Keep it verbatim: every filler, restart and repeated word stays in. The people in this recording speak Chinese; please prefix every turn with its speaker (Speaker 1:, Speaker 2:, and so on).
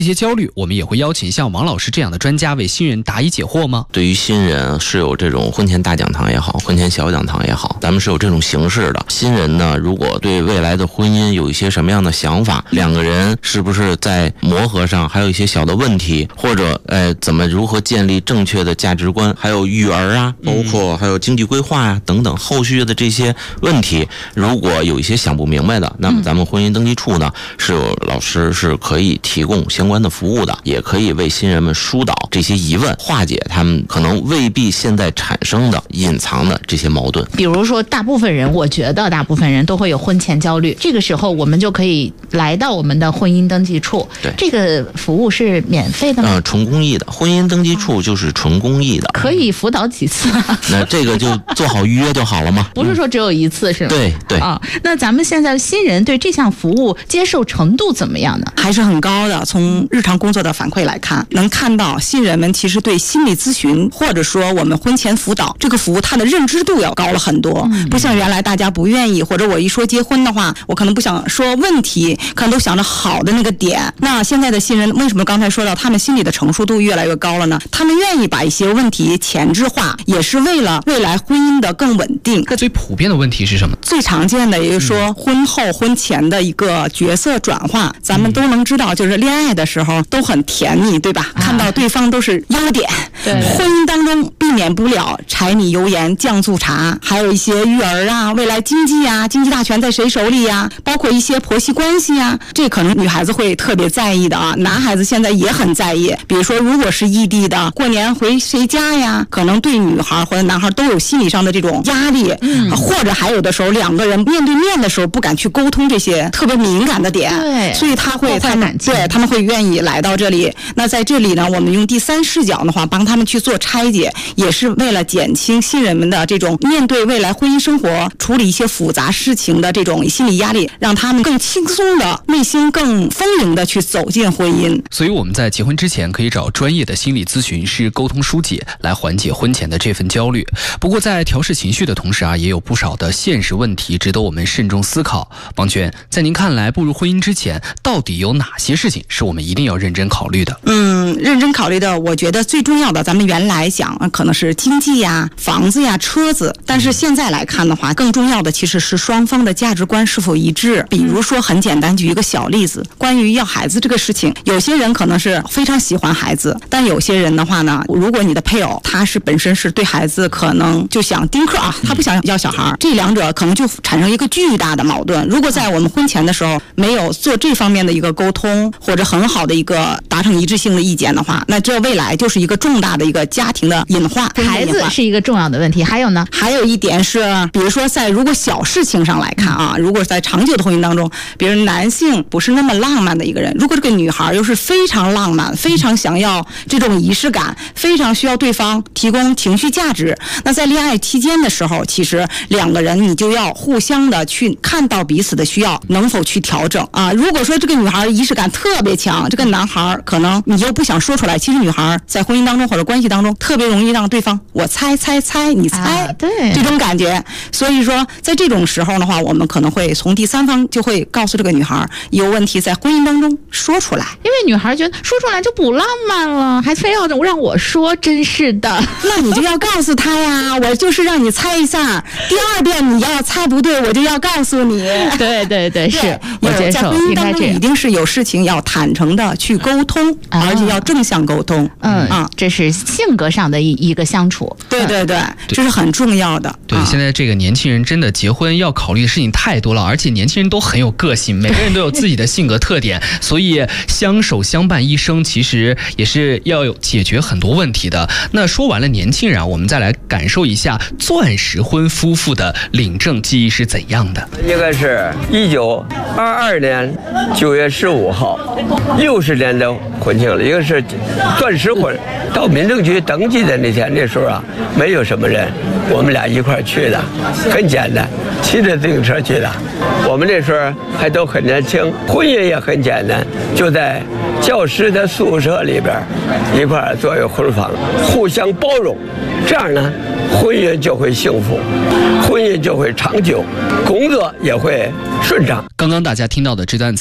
Speaker 1: 这些焦虑，我们也会邀请像王老师这样的专家为新人答疑解惑吗？
Speaker 2: 对于新人是有这种婚前大讲堂也好，婚前小讲堂也好，咱们是有这种形式的。新人呢，如果对未来的婚姻有一些什么样的想法，两个人是不是在磨合上还有一些小的问题，或者呃怎么如何建立正确的价值观，还有育儿啊，包括还有经济规划呀、啊、等等后续的这些问题，如果有一些想不明白的，那么咱们婚姻登记处呢是有老师是可以提供相关的服务的，也可以为新人们疏导这些疑问，化解他们可能未必现在产生的隐藏的这些矛盾。
Speaker 3: 比如说大部分人，我觉得大部分人都会有婚前焦虑，这个时候我们就可以来到我们的婚姻登记处。
Speaker 2: 对，
Speaker 3: 这个服务是免费的吗？
Speaker 2: 呃，纯公益的，婚姻登记处就是纯公益的。
Speaker 3: 可以辅导几次啊？
Speaker 2: 那这个就做好预约就好了嘛。
Speaker 3: 不是说只有一次是吗？
Speaker 2: 对对
Speaker 3: 啊，那咱们现在新人对这项服务接受程度怎么样呢？
Speaker 4: 还是很高的。从日常工作的反馈来看，能看到新人们其实对心理咨询或者说我们婚前辅导这个服务，它的认知度要高了很多。嗯、不像原来大家不愿意，或者我一说结婚的话，我可能不想说问题，可能都想着好的那个点。那现在的新人为什么刚才说到他们心理的成熟度越来越高了呢？他们愿意把一些问题前置化，也是为了未来婚姻的更稳定。
Speaker 1: 最普遍的问题是什么？
Speaker 4: 最常见的也就是说婚后婚前的一个角色转换，咱们都能知道，就是恋爱的时候都很甜蜜，对吧？看到对方都是优点。
Speaker 3: 对，
Speaker 4: 婚姻当中避免不了柴米油盐酱醋茶，还有一些育儿啊，未来经济啊，经济大权在谁手里呀、啊？包括一些婆媳关系啊，这可能女孩子会特别在意的啊。男孩子现在也很在意，比如说如果是异地的，过年回谁家呀？可能对女孩或者男孩都有心理上的这种压力，嗯，或者还有的时候两个人面对面的时候不敢去沟通这些特别敏感的点，
Speaker 3: 对，
Speaker 4: 所以他会他们对他们会愿意来到这里。那在这里呢，我们用第三视角的话，帮他们去做拆解，也是为了减轻新人们的这种面对未来婚姻生活、处理一些复杂事情的这种心理压力，让他们更轻松的、内心更丰盈的去走进婚姻。
Speaker 1: 所以我们在结婚之前可以找专业的心理咨询师沟通疏解，来缓解婚前的这份焦虑。不过在调试情绪的同时啊，也有不少的现实问题值得我们慎重思考。王娟，在您看来，步入婚姻之前，到底有哪些事情是我们一定要认真考虑的？
Speaker 4: 嗯，认真考虑的，我觉得最重要的，咱们原来讲可能是经济呀、房子呀、车子，但是现在来看的话，更重要的其实是双方的价值观是否一致。比如说，很简单，举一个小例子，关于要孩子这个事情，有些人可能是非常喜欢孩子，但有些人的话呢，如果你的配偶他是本身是对孩子可能就想丁克啊，他不想要小孩，这两者可能就产生一个巨大的矛盾。如果在我们婚前的时候没有做这方面的一个沟通，或者很好的一个达成一致性的意见的话，那这未来就是一个重大的一个家庭的隐患。
Speaker 3: 孩子是一个重要的问题。还有呢，
Speaker 4: 还有一点是，比如说在如果小事情上来看啊，如果在长久的婚姻当中，比如男性不是那么浪漫的一个人，如果这个女孩又是非常浪漫，非常想要这种仪式感，非常需要对方提供情绪价值，那在恋爱期间的时候，其实两个人你就要互相的去看到彼此的需要，能否去调整啊？如果说这个女孩仪式感特别强，这个男孩可能你又不想说出来，其实女孩在婚姻当中或者关系当中特别容易让对方我猜猜猜你猜、
Speaker 3: 啊、对
Speaker 4: 这种感觉。所以说在这种时候的话，我们可能会从第三方就会告诉这个女孩有问题在婚姻当中说出来，
Speaker 3: 因为女孩觉得说出来就不浪漫了，还非要让我说，真是的。
Speaker 4: 那你就要告诉她呀，我就是让你猜一下，第二遍你要猜不对我就要告诉你。
Speaker 3: 对对对，是我接受。
Speaker 4: 在婚姻当中一定是有事情要坦诚的去沟通、啊、而且要正向沟通。
Speaker 3: 嗯啊，这是性格上的一一个相处。
Speaker 4: 对对对，这是很重要的。
Speaker 1: 对、
Speaker 4: 啊，
Speaker 1: 现在这个年轻人真的结婚要考虑的事情太多了，而且年轻人都很有个性，每个人都有自己的性格特点，所以相守相伴一生其实也是要有解决很多问题的。那说完了年轻人啊，我们再来感受一下钻石婚夫妇的领证记忆是怎样的。
Speaker 5: 应该是一九二二年九月十五号，六十年的婚庆了，一个是钻石婚。到民政局登记的那天，那时候啊，没有什么人，我们俩一块去的，很简单，骑着自行车去的。我们那时候还都很年轻，婚姻也很简单，就在教师的宿舍里边一块做一个婚房，互相包容，这样呢，婚姻就会幸福，婚姻就会长久，工作也会顺畅。
Speaker 1: 刚刚大家听到的这段